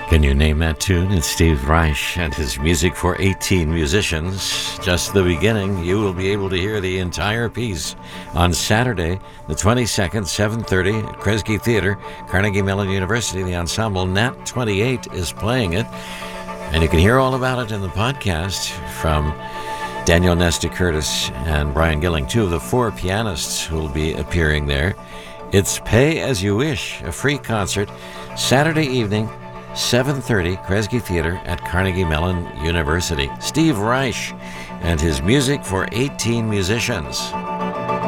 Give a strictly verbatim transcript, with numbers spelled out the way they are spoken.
Can you name that tune? It's Steve Reich and his music for eighteen musicians. Just the beginning. You will be able to hear the entire piece on Saturday, the twenty-second, seven thirty at Kresge Theater, Carnegie Mellon University. The ensemble Nat twenty-eight is playing it. And you can hear all about it in the podcast from Daniel Nesta Curtis and Brian Gilling, two of the four pianists who will be appearing there. It's Pay As You Wish, a free concert, Saturday evening, seven thirty, Kresge Theater at Carnegie Mellon University. Steve Reich and his music for eighteen musicians.